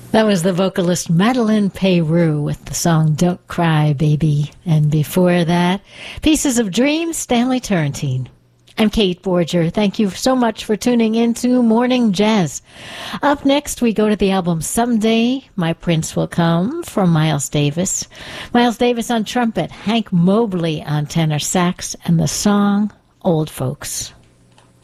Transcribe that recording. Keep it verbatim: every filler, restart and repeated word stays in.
That was the vocalist Madeleine Peyroux with the song Don't Cry, Baby. And before that, Pieces of Dreams, Stanley Turrentine. I'm Kate Borger. Thank you so much for tuning into Morning Jazz. Up next, we go to the album Someday My Prince Will Come from Miles Davis. Miles Davis on trumpet, Hank Mobley on tenor sax, and the song Old Folks.